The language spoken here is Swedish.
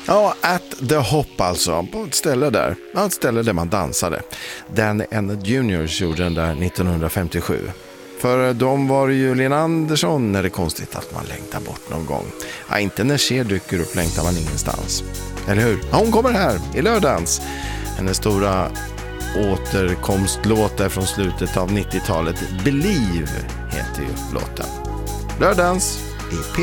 Ja, At the Hop alltså, på ett ställe där man dansade. Dan and Juniors gjorde den där 1957. För de var ju Lena Andersson, är det konstigt att man längtar bort någon gång. Ja, inte när Cher dyker upp längtar man ingenstans. Eller hur? Ja, hon kommer här i lördagens. Hennes stora återkomstlåt där från slutet av 90-talet. Believe heter ju låten. Lördagens i